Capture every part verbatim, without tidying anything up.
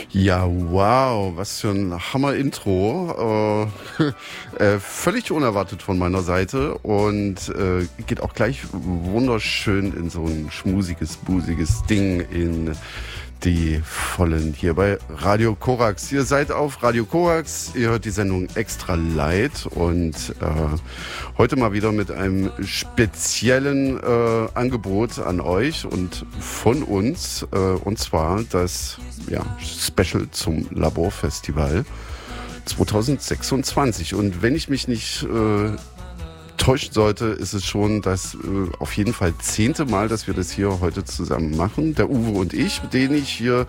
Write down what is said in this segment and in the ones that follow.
Ja, wow, was für ein Hammer-Intro. Äh, äh, völlig unerwartet von meiner Seite und äh, geht auch gleich wunderschön in so ein schmusiges, busiges Ding in die Vollen hier bei Radio Korax. Ihr seid auf Radio Korax, ihr hört die Sendung Extra Light und äh, heute mal wieder mit einem speziellen äh, Angebot an euch und von uns, äh, und zwar das ja, Special zum Laborfestival zwanzig sechsundzwanzig. Und wenn ich mich nicht äh, täuschen sollte, ist es schon das äh, auf jeden Fall zehnte Mal, dass wir das hier heute zusammen machen. Der Uwe und ich, den ich hier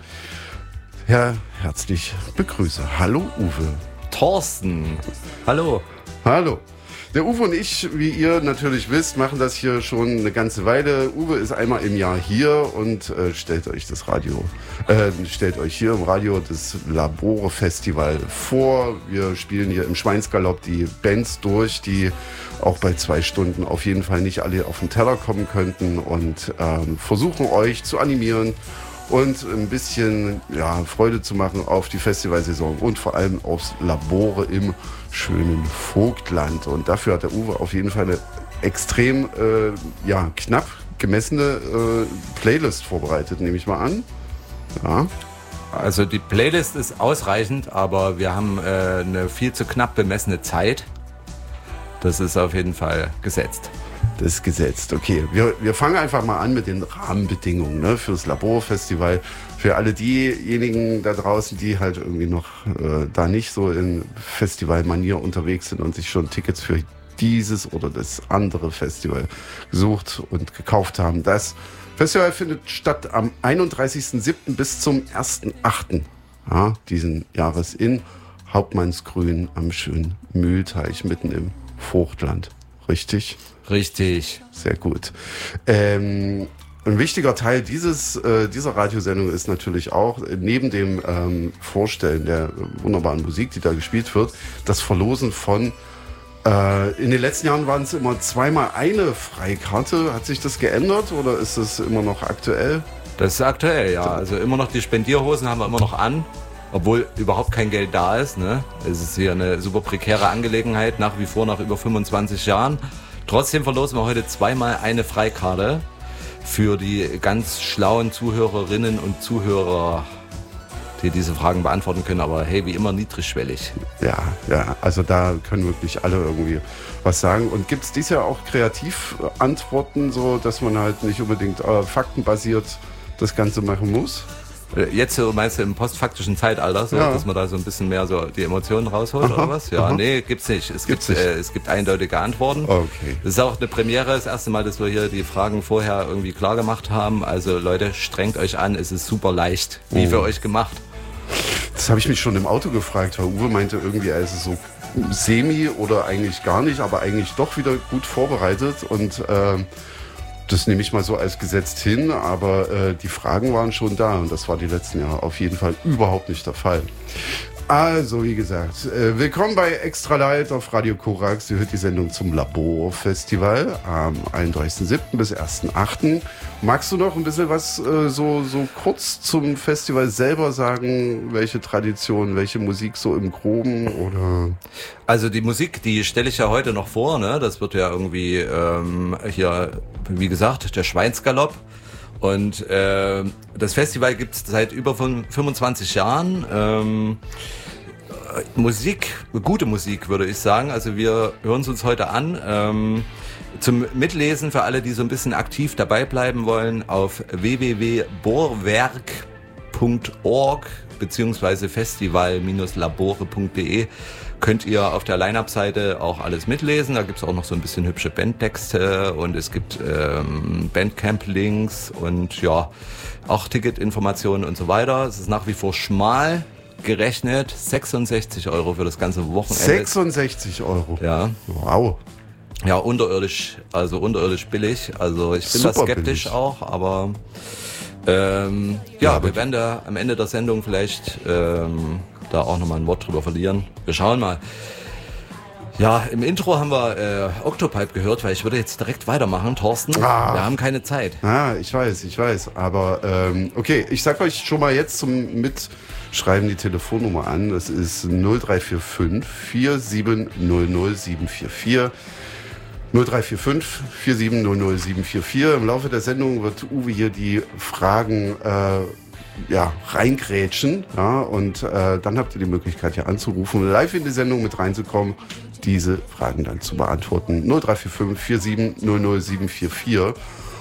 ja, herzlich begrüße. Hallo Uwe. Thorsten. Hallo. Hallo. Der Uwe und ich, wie ihr natürlich wisst, machen das hier schon eine ganze Weile. Uwe ist einmal im Jahr hier und äh, stellt euch das Radio, äh, stellt euch hier im Radio das Labore-Festival vor. Wir spielen hier im Schweinsgalopp die Bands durch, die auch bei zwei Stunden auf jeden Fall nicht alle auf den Teller kommen könnten und ähm, versuchen euch zu animieren und ein bisschen ja, Freude zu machen auf die Festivalsaison und vor allem aufs Labore im schönen Vogtland. Und dafür hat der Uwe auf jeden Fall eine extrem äh, ja, knapp gemessene äh, Playlist vorbereitet, nehme ich mal an. Ja. Also die Playlist ist ausreichend, aber wir haben äh, eine viel zu knapp bemessene Zeit. Das ist auf jeden Fall gesetzt. Das ist gesetzt. Okay, wir, wir fangen einfach mal an mit den Rahmenbedingungen, ne, fürs Laborfestival. Für alle diejenigen da draußen, die halt irgendwie noch äh, da nicht so in Festivalmanier unterwegs sind und sich schon Tickets für dieses oder das andere Festival gesucht und gekauft haben. Das Festival findet statt am einunddreißigsten siebten bis zum ersten achten Ja, diesen Jahres in Hauptmannsgrün am schönen Mühlteich mitten im Vogtland. Richtig? Richtig. Sehr gut. Ähm, ein wichtiger Teil dieses, äh, dieser Radiosendung ist natürlich auch, äh, neben dem ähm, Vorstellen der wunderbaren Musik, die da gespielt wird, das Verlosen von, äh, in den letzten Jahren waren es immer zweimal eine Freikarte. Hat sich das geändert oder ist das immer noch aktuell? Das ist aktuell, ja. Also immer noch die Spendierhosen haben wir immer noch an. Obwohl überhaupt kein Geld da ist. Ne? Es ist hier eine super prekäre Angelegenheit, nach wie vor nach über fünfundzwanzig Jahren. Trotzdem verlosen wir heute zweimal eine Freikarte für die ganz schlauen Zuhörerinnen und Zuhörer, die diese Fragen beantworten können. Aber hey, wie immer niedrigschwellig. Ja, ja, also da können wirklich alle irgendwie was sagen. Und gibt es dieses Jahr auch Kreativantworten, so dass man halt nicht unbedingt äh, faktenbasiert das Ganze machen muss? Jetzt so meinst du im postfaktischen Zeitalter, so, ja, dass man da so ein bisschen mehr so die Emotionen rausholt, aha, oder was? Ja, aha. Nee, gibt's nicht. Es gibt's gibt, nicht. Äh, es gibt eindeutige Antworten. Okay. Das ist auch eine Premiere, das erste Mal, dass wir hier die Fragen vorher irgendwie klar gemacht haben. Also Leute, strengt euch an, es ist super leicht. Wie oh. für euch gemacht. Das habe ich mich schon im Auto gefragt, weil Uwe meinte irgendwie, er ist so semi oder eigentlich gar nicht, aber eigentlich doch wieder gut vorbereitet und äh, das nehme ich mal so als gesetzt hin, aber äh, die Fragen waren schon da und das war die letzten Jahre auf jeden Fall überhaupt nicht der Fall. Also, wie gesagt, äh, willkommen bei Extra Light auf Radio Korax. Ihr hört die Sendung zum Laborfestival am einunddreißigsten siebten bis ersten achten Magst du noch ein bisschen was äh, so, so kurz zum Festival selber sagen? Welche Tradition, welche Musik so im Groben? Oder? Also die Musik, die stelle ich ja heute noch vor. Ne? Das wird ja irgendwie ähm, hier, wie gesagt, der Schweinsgalopp. Und äh, das Festival gibt es seit über fünfundzwanzig Jahren. Ähm, Musik, gute Musik würde ich sagen. Also wir hören es uns heute an. Ähm, zum Mitlesen für alle, die so ein bisschen aktiv dabei bleiben wollen, auf w w w punkt bohrwerk punkt org beziehungsweise festival Bindestrich labore punkt de könnt ihr auf der Line-Up-Seite auch alles mitlesen. Da gibt es auch noch so ein bisschen hübsche Bandtexte und es gibt ähm, Bandcamp-Links und ja, auch Ticketinformationen und so weiter. Es ist nach wie vor schmal gerechnet. sechsundsechzig Euro für das ganze Wochenende. sechsundsechzig Euro? Ja. Wow. Ja, unterirdisch, also unterirdisch billig. Also ich bin da skeptisch billig. Auch, aber ähm, ja, ja, wir werden da am Ende der Sendung vielleicht ähm, da auch nochmal ein Wort drüber verlieren. Wir schauen mal. Ja, im Intro haben wir äh, Octopipe gehört, weil ich würde jetzt direkt weitermachen, Thorsten. Ah. Wir haben keine Zeit. Ah, ich weiß, ich weiß. Aber ähm, okay, ich sag euch schon mal jetzt zum Mitschreiben die Telefonnummer an. Das ist null drei vier fünf vier sieben null null sieben vier vier. null drei vier fünf vier sieben null null sieben vier vier. Im Laufe der Sendung wird Uwe hier die Fragen äh, ja, reingrätschen. Ja, und äh, dann habt ihr die Möglichkeit, hier anzurufen, live in die Sendung mit reinzukommen, diese Fragen dann zu beantworten. null drei vier fünf vier sieben null null sieben vier vier.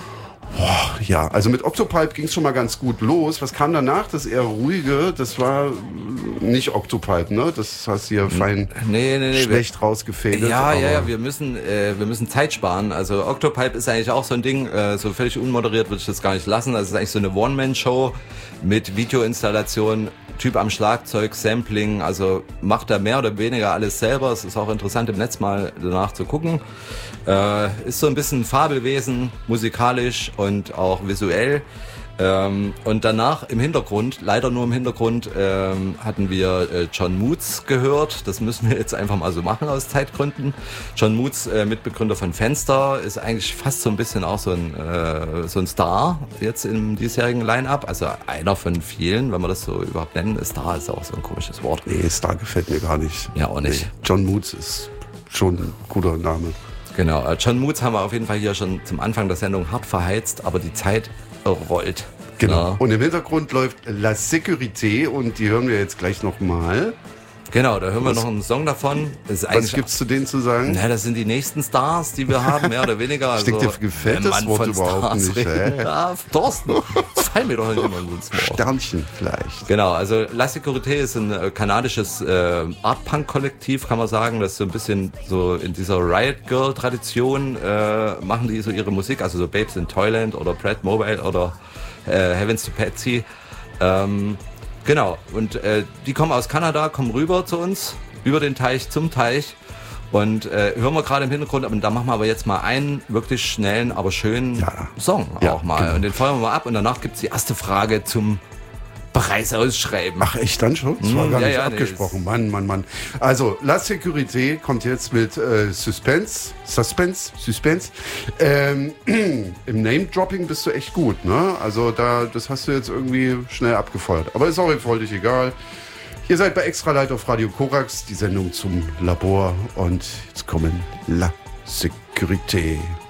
Boah, ja, also mit Octopipe ging es schon mal ganz gut los. Was kam danach? Das eher ruhige, das war nicht Octopipe, ne? Das hast du hier fein nee, nee, nee, schlecht wir, rausgefädelt. Ja, ja, ja, wir müssen, äh, wir müssen Zeit sparen. Also Octopipe ist eigentlich auch so ein Ding, äh, so völlig unmoderiert würde ich das gar nicht lassen. Das ist eigentlich so eine One-Man-Show mit Videoinstallation, Typ am Schlagzeug, Sampling, also macht er mehr oder weniger alles selber. Es ist auch interessant im Netz mal danach zu gucken. Äh, ist so ein bisschen Fabelwesen, musikalisch und auch visuell. Ähm, und danach im Hintergrund, leider nur im Hintergrund, ähm, hatten wir äh, John Moots gehört. Das müssen wir jetzt einfach mal so machen aus Zeitgründen. John Moots, äh, Mitbegründer von Fenster, ist eigentlich fast so ein bisschen auch so ein, äh, so ein Star jetzt im diesjährigen Line-Up. Also einer von vielen, wenn man das so überhaupt nennen. Star ist auch so ein komisches Wort. Nee, Star gefällt mir gar nicht. Ja, auch nicht. Nee, John Moots ist schon ein guter Name. Genau, John Moots haben wir auf jeden Fall hier schon zum Anfang der Sendung hart verheizt, aber die Zeit rollt. Genau. Ja. Und im Hintergrund läuft La Sécurité und die hören wir jetzt gleich nochmal. Genau, da hören wir was, noch einen Song davon. Das ist was gibt's zu denen zu sagen? Na, das sind die nächsten Stars, die wir haben, mehr oder weniger. Ich denke, dir gefällt das Wort überhaupt nicht. Ja, Thorsten, das fallen mir doch nicht immer ins Wort. Sternchen vielleicht. Genau, also La Sécurité ist ein äh, kanadisches äh, Art-Punk-Kollektiv, kann man sagen. Das ist so ein bisschen so in dieser Riot-Girl-Tradition äh, machen die so ihre Musik. Also so Babes in Toyland oder Brad Mobile oder äh, Heavens to Patsy. Ähm, Genau, und äh, die kommen aus Kanada, kommen rüber zu uns, über den Teich zum Teich und äh, hören wir gerade im Hintergrund, aber da machen wir aber jetzt mal einen wirklich schnellen, aber schönen ja. Song ja, auch mal genau. Und den feuern wir mal ab und danach gibt's die erste Frage zum Preisausschreiben. Ach echt, dann schon? Das war gar ja, nicht ja, abgesprochen. Nee, Mann, Mann, Mann. Also, La Sécurité kommt jetzt mit äh, Suspense. Suspense, Suspense. Ähm, im Name-Dropping bist du echt gut, ne? Also, da, das hast du jetzt irgendwie schnell abgefeuert. Aber ist auch jetzt völlig egal. Ihr seid bei Extra Light auf Radio Korax, die Sendung zum Labor. Und jetzt kommen La Sécurité.